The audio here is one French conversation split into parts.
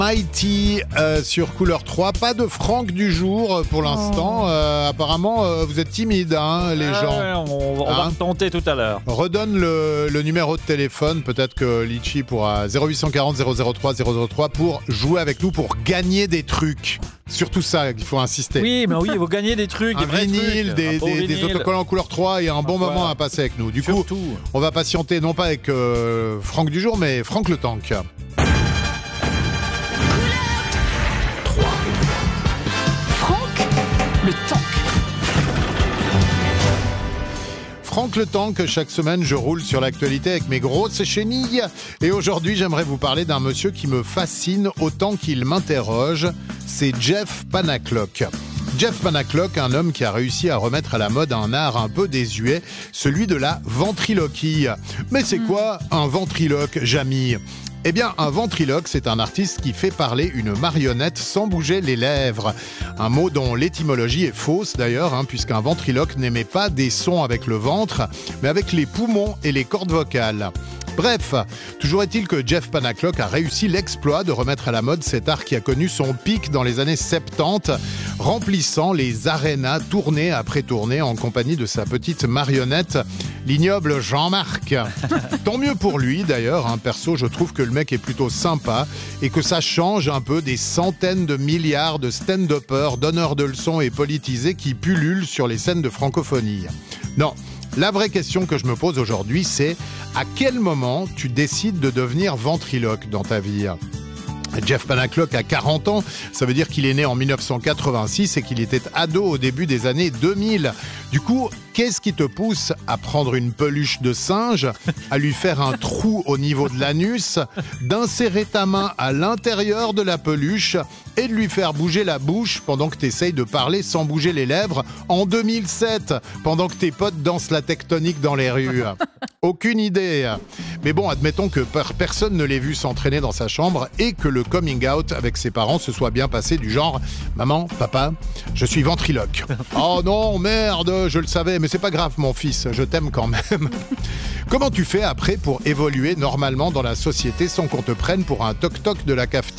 Mighty sur Couleur 3. Pas de Franck du jour pour l'instant. Apparemment, vous êtes timide, les gens. Ouais, on va tenter tout à l'heure. Redonne le numéro de téléphone. Peut-être que Litchi pourra 0840 003 003 pour jouer avec nous, pour gagner des trucs. Surtout ça qu'il faut insister. Oui, mais oui, vous gagnez des trucs, un des vrais vinyle, trucs, des autocollants Couleur 3 et un bon moment à passer avec nous. Du coup, on va patienter non pas avec Franck du jour, mais Franck le Tank. Le Tank. Franck le Tank, chaque semaine je roule sur l'actualité avec mes grosses chenilles. Et aujourd'hui j'aimerais vous parler d'un monsieur qui me fascine autant qu'il m'interroge. C'est Jeff Panaclock. Jeff Panaclock, un homme qui a réussi à remettre à la mode un art un peu désuet, celui de la ventriloquie. Mais c'est quoi un ventriloque, Jamy ? Eh bien, un ventriloque, c'est un artiste qui fait parler une marionnette sans bouger les lèvres. Un mot dont l'étymologie est fausse d'ailleurs, puisqu'un ventriloque n'émet pas des sons avec le ventre, mais avec les poumons et les cordes vocales. Bref, toujours est-il que Jeff Panaclock a réussi l'exploit de remettre à la mode cet art qui a connu son pic dans les années 70, remplissant les arénas tournée après tournée en compagnie de sa petite marionnette, l'ignoble Jean-Marc. Tant mieux pour lui d'ailleurs, perso je trouve que le mec est plutôt sympa et que ça change un peu des centaines de milliards de stand-uppers, donneurs de leçons et politisés qui pullulent sur les scènes de francophonie. Non. La vraie question que je me pose aujourd'hui, c'est à quel moment tu décides de devenir ventriloque dans ta vie ? Jeff Panaclock a 40 ans, ça veut dire qu'il est né en 1986 et qu'il était ado au début des années 2000. Du coup, qu'est-ce qui te pousse à prendre une peluche de singe, à lui faire un trou au niveau de l'anus, d'insérer ta main à l'intérieur de la peluche et de lui faire bouger la bouche pendant que tu essayes de parler sans bouger les lèvres en 2007, pendant que tes potes dansent la tectonique dans les rues ? Aucune idée. Mais bon, admettons que personne ne l'ait vu s'entraîner dans sa chambre et que le coming out avec ses parents se soit bien passé du genre « Maman, papa, je suis ventriloque. » « Oh non, merde, je le savais, mais c'est pas grave mon fils, je t'aime quand même. » Comment tu fais après pour évoluer normalement dans la société sans qu'on te prenne pour un toc-toc de la cafetière ?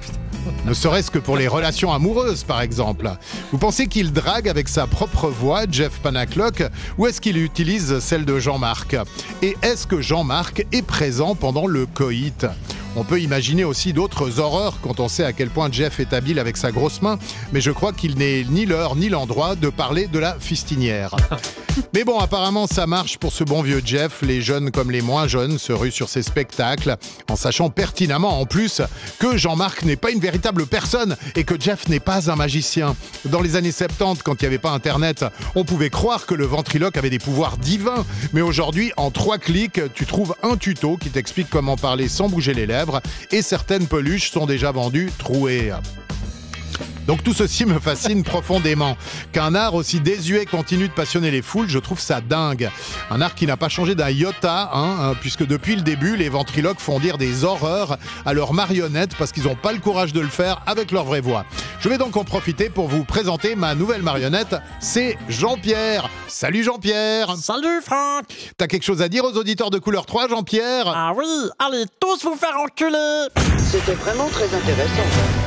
Ne serait-ce que pour les relations amoureuses, par exemple. Vous pensez qu'il drague avec sa propre voix, Jeff Panaclock, ou est-ce qu'il utilise celle de Jean-Marc ? Et est-ce que Jean-Marc est présent pendant le coït ? On peut imaginer aussi d'autres horreurs quand on sait à quel point Jeff est habile avec sa grosse main, mais je crois qu'il n'est ni l'heure ni l'endroit de parler de la fistinière. Mais bon, apparemment ça marche pour ce bon vieux Jeff. Les jeunes comme les moins jeunes se ruent sur ses spectacles, en sachant pertinemment en plus que Jean-Marc n'est pas une véritable personne et que Jeff n'est pas un magicien. Dans les années 70, quand il n'y avait pas Internet, on pouvait croire que le ventriloque avait des pouvoirs divins. Mais aujourd'hui, en 3 clics, tu trouves un tuto qui t'explique comment parler sans bouger les lèvres et certaines peluches sont déjà vendues trouées. Donc tout ceci me fascine profondément. Qu'un art aussi désuet continue de passionner les foules, je trouve ça dingue. Un art qui n'a pas changé d'un iota, puisque depuis le début, les ventriloques font dire des horreurs à leurs marionnettes parce qu'ils n'ont pas le courage de le faire avec leur vraie voix. Je vais donc en profiter pour vous présenter ma nouvelle marionnette, c'est Jean-Pierre. Salut Jean-Pierre. Salut Franck. T'as quelque chose à dire aux auditeurs de Couleur 3, Jean-Pierre ? Ah oui, allez tous vous faire enculer. C'était vraiment très intéressant.